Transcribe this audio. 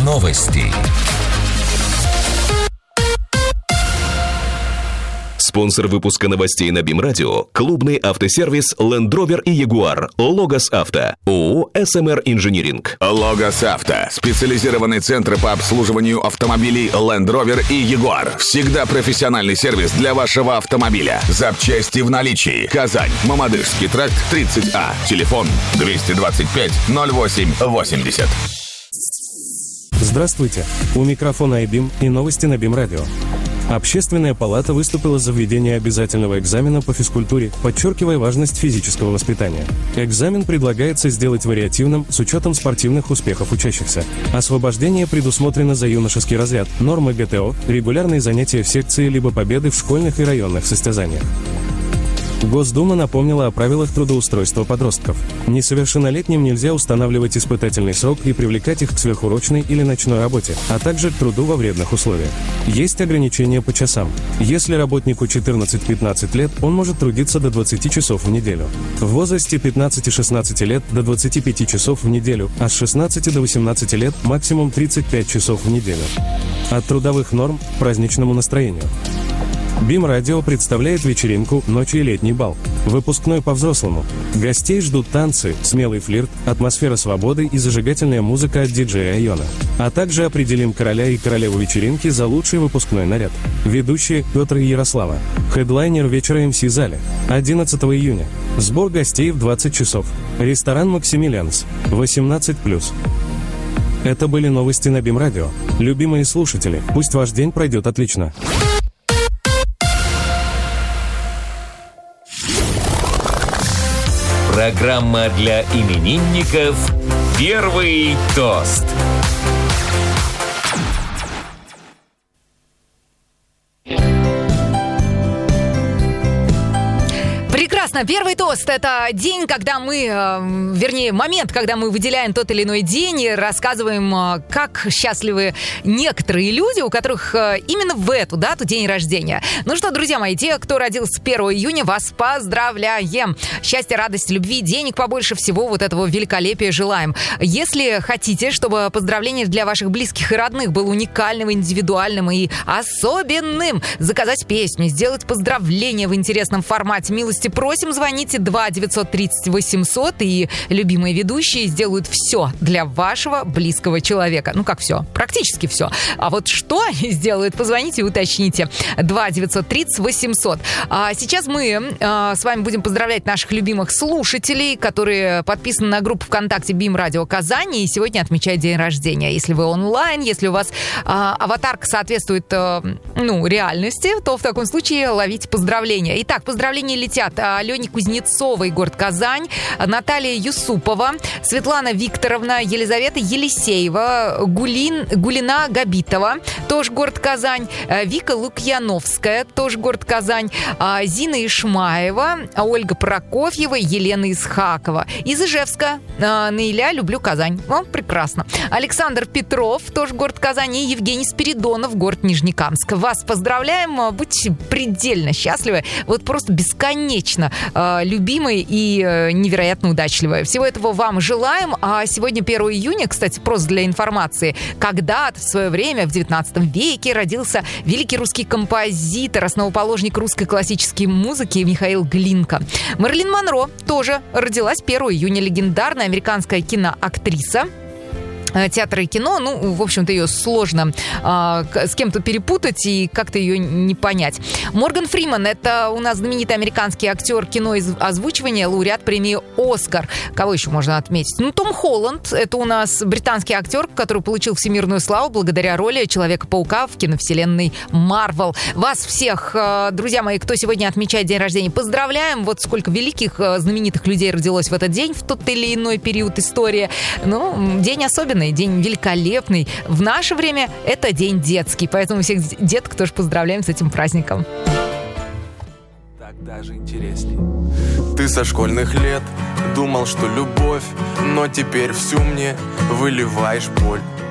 Новости. Спонсор выпуска новостей на БИМ Радио – клубный автосервис Land Rover и Jaguar Logos Авто, ООО «СМР Инжиниринг». Logos Авто – специализированный центр по обслуживанию автомобилей Land Rover и Jaguar. Всегда профессиональный сервис для вашего автомобиля. Запчасти в наличии. Казань, Мамадышский тракт, 30А. Телефон 225 08 80. Здравствуйте. У микрофона iBIM и новости на БИМ Радио. Общественная палата выступила за введение обязательного экзамена по физкультуре, подчеркивая важность физического воспитания. Экзамен предлагается сделать вариативным с учетом спортивных успехов учащихся. Освобождение предусмотрено за юношеский разряд, нормы ГТО, регулярные занятия в секции либо победы в школьных и районных состязаниях. Госдума напомнила о правилах трудоустройства подростков. Несовершеннолетним нельзя устанавливать испытательный срок и привлекать их к сверхурочной или ночной работе, а также к труду во вредных условиях. Есть ограничения по часам. Если работнику 14-15 лет, он может трудиться до 20 часов в неделю. В возрасте 15-16 лет до 25 часов в неделю, а с 16 до 18 лет максимум 35 часов в неделю. От трудовых норм к праздничному настроению. БИМ Радио представляет вечеринку «Ночь и летний бал». Выпускной по-взрослому. Гостей ждут танцы, смелый флирт, атмосфера свободы и зажигательная музыка от диджея Айона. А также определим короля и королеву вечеринки за лучший выпускной наряд. Ведущие Петр и Ярослава. Хедлайнер вечера МС-зале. 11 июня. Сбор гостей в 20 часов. Ресторан «Максимилианс». 18+. Это были новости на БИМ Радио. Любимые слушатели, пусть ваш день пройдет отлично. Программа для именинников «Первый тост». Прекрасно. Первый тост – это день, когда мы, вернее, момент, когда мы выделяем тот или иной день и рассказываем, как счастливы некоторые люди, у которых именно в эту дату день рождения. Ну что, друзья мои, те, кто родился 1 июня, вас поздравляем. Счастья, радости, любви, денег побольше, всего вот этого великолепия желаем. Если хотите, чтобы поздравление для ваших близких и родных было уникальным, индивидуальным и особенным, заказать песню, сделать поздравление в интересном формате, милости просим, звоните 2-930-800, и любимые ведущие сделают все для вашего близкого человека. Ну, как все? Практически все. А вот что они сделают, позвоните и уточните. 2-930-800. А сейчас мы с вами будем поздравлять наших любимых слушателей, которые подписаны на группу ВКонтакте БИМ Радио Казань и сегодня отмечают день рождения. Если вы онлайн, если у вас аватарка соответствует реальности, то в таком случае ловите поздравления. Итак, поздравления летят Алене Кузнецовой, город Казань, Наталья Юсупова, Светлана Викторовна, Елизавета Елисеева, Гулина Габитова, тоже город Казань, Вика Лукьяновская, тоже город Казань, Зина Ишмаева, Ольга Прокофьева, Елена Исхакова. Из Ижевска, Наиля, люблю Казань. О, прекрасно. Александр Петров, тоже город Казань, и Евгений Спиридонов, город Нижнекамск. Вас поздравляем, будьте предельно счастливы, вот просто бесконечно любимые и невероятно удачливые. Всего этого вам желаем. А сегодня 1 июня, кстати, просто для информации, когда-то в свое время, в 19 веке, родился великий русский композитор, основоположник русской классической музыки Михаил Глинка. Мэрилин Монро тоже родилась 1 июня, легендарная американская киноактриса. Театр и кино, в общем-то, ее сложно с кем-то перепутать и как-то ее не понять. Морган Фриман – это у нас знаменитый американский актер кино и озвучивания, лауреат премии «Оскар». Кого еще можно отметить? Том Холланд – это у нас британский актер, который получил всемирную славу благодаря роли Человека-паука в киновселенной Марвел. Вас всех, друзья мои, кто сегодня отмечает день рождения, поздравляем. Вот сколько великих, знаменитых людей родилось в этот день, в тот или иной период истории. День особенный. День великолепный. В наше время это день детский, поэтому всех деток тоже поздравляем с этим праздником. Так даже интересней. Ты со школьных лет думал, что любовь, но теперь всю мне выливаешь боль.